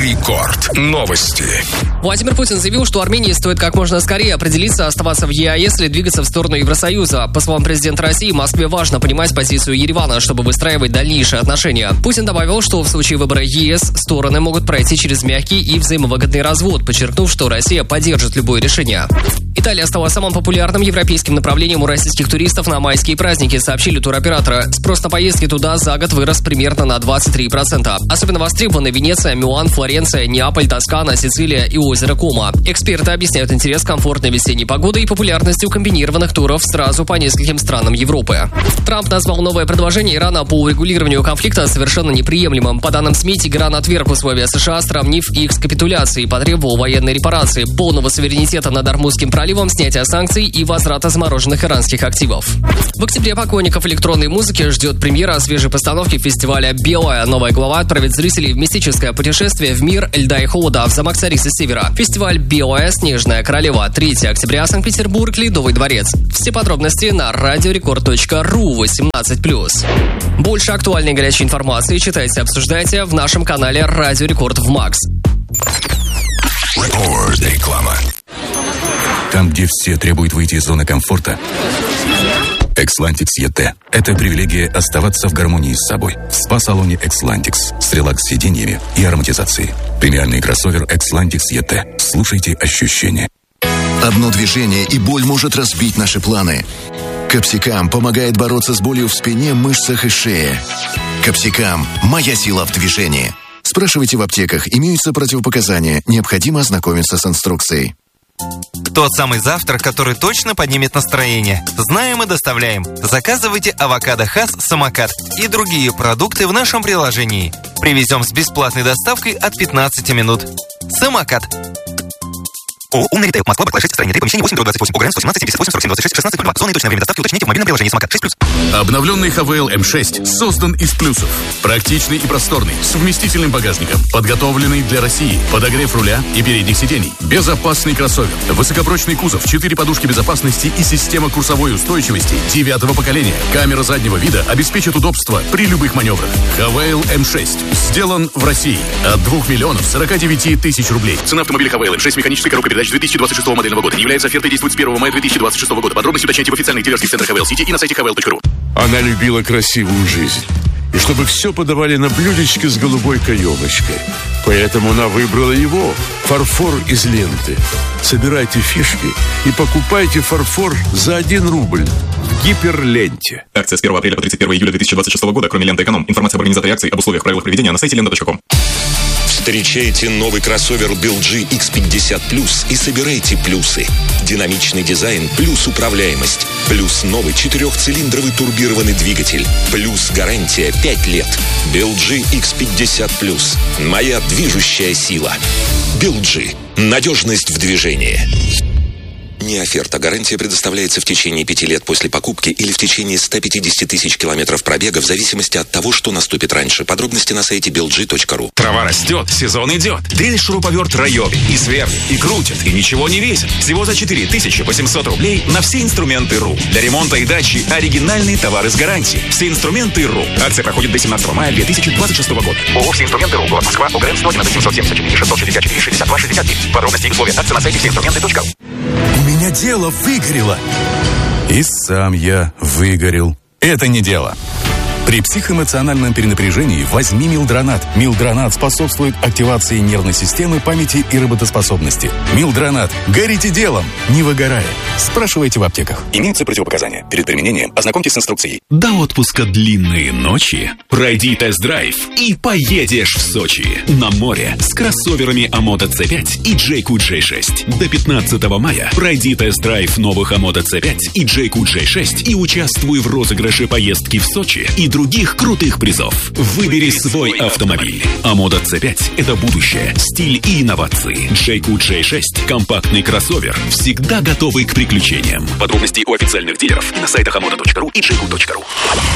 Рекорд. Новости. Владимир Путин заявил, что Армении стоит как можно скорее определиться, оставаться в ЕАЭС или двигаться в сторону Евросоюза. По словам президента России, Москве важно понимать позицию Еревана, чтобы выстраивать дальнейшие отношения. Путин добавил, что в случае выбора ЕС стороны могут пройти через мягкий и взаимовыгодный развод, подчеркнув, что Россия поддержит любое решение. Италия стала самым популярным европейским направлением у российских туристов на майские праздники, сообщили туроператоры. Спрос на поездки туда за год вырос примерно на 23%. Особенно востребованы Венеция, Милан, Флоренция, Неаполь, Тоскана, Сицилия и озеро Кома. Эксперты объясняют интерес комфортной весенней погоды и популярностью комбинированных туров сразу по нескольким странам Европы. Трамп назвал новое предложение Ирана по урегулированию конфликта совершенно неприемлемым. По данным СМИ, Тегеран отверг условия США, сравнив их с капитуляцией, и потребовал военной репарации, полного суверенитета над Ормузским проливом, снятия санкций и возврата замороженных иранских активов. В октябре поклонников электронной музыки ждет премьера свежей постановки фестиваля «Белая». Новая глава отправит зрителей в мистическое путешествие в мир льда и холода в замок Царицы Севера. Фестиваль «Белая. Снежная королева». 3 октября. Санкт-Петербург. Ледовый дворец. Все подробности на radiorecord.ru 18+. Больше актуальной и горячей информации читайте, обсуждайте в нашем канале Радио Рекорд в Макс. Реклама. Там, где все требуют выйти из зоны комфорта, Xlantix ET – это привилегия оставаться в гармонии с собой. В спа-салоне Xlantix с релакс-сиденьями и ароматизацией. Премиальный кроссовер Xlantix ET. Слушайте ощущения. Одно движение, и боль может разбить наши планы. Капсикам помогает бороться с болью в спине, мышцах и шее. Капсикам – моя сила в движении. Спрашивайте в аптеках, имеются противопоказания. Необходимо ознакомиться с инструкцией. Тот самый завтрак, который точно поднимет настроение. Знаем и доставляем. Заказывайте авокадо Хас Самокат и другие продукты в нашем приложении. Привезем с бесплатной доставкой от 15 минут. Самокат. Умный ритейл. Москва, Б6, строение 3, помещение 8/28, ОГРН 118 58 47 26 16 02. Зона и точное время доставки уточните в мобильном приложении Самокат 6+. Обновленный Havail M6 создан из плюсов. Практичный и просторный, с вместительным багажником, подготовленный для России, подогрев руля и передних сидений, безопасный кроссовер, высокопрочный кузов, 4 подушки безопасности и система курсовой устойчивости 9-го поколения. Камера заднего вида обеспечит удобство при любых маневрах. Havail M6 сделан в России от 2 49 000 рублей. Цена автомобиля Havail M6 механической коробкой передач 2026 модельного года. Не является офертой, действует с 1 мая 2026 года. Подробности уточняйте в официальных дилерских центрах Havail City и на сайте havail.ru. Она любила красивую жизнь. И чтобы все подавали на блюдечке с голубой каемочкой. Поэтому она выбрала его. Фарфор из ленты. Собирайте фишки и покупайте фарфор за 1 рубль в Гиперленте. Акция с 1 апреля по 31 июля 2026 года. Кроме ленты «Эконом». Информация об организаторе акции, об условиях, правилах проведения на сайте lenta.com. Встречайте новый кроссовер BLG X50 Plus и собирайте плюсы. Динамичный дизайн плюс управляемость. Плюс новый 4-цилиндровый турбированный двигатель. Плюс гарантия 5 лет. BLG X50 Plus. Моя движущая сила. BLG. Надежность в движении. Не оферта. Гарантия предоставляется в течение 5 лет после покупки или в течение 150 тысяч километров пробега в зависимости от того, что наступит раньше. Подробности на сайте belg.ru. Трава растет, сезон идет. Дрель-шуруповерт Райоби. И сверху, и крутит, и ничего не весит. Всего за 4800 рублей на все инструменты РУ. Для ремонта и дачи оригинальные товары с гарантией. Все инструменты РУ. Акция проходит до 17 мая 2026 года. ООО «Все инструменты РУ». Город Москва. ОГРН 111 774 664 62 69. Подробности и условия акции на сайте всеинструменты.ру. У меня дело выгорело. И сам я выгорел. Это не дело. При психоэмоциональном перенапряжении возьми Милдронат. Милдронат способствует активации нервной системы, памяти и работоспособности. Милдронат. Горите делом, не выгорая. Спрашивайте в аптеках. Имеются противопоказания. Перед применением ознакомьтесь с инструкцией. До отпуска длинные ночи. Пройди тест-драйв и поедешь в Сочи. На море с кроссоверами Амото C5 и Джейку J6. До 15 мая пройди тест-драйв новых Амото C5 и Джейку J6 и участвуй в розыгрыше поездки в Сочи и других крутых призов. Выбери свой автомобиль. Амото C5 – это будущее, стиль и инновации. Джейку J6 – компактный кроссовер, всегда готовый к приключениям. Подробности у официальных дилеров и на сайтах amoto.ru и jayco.ru.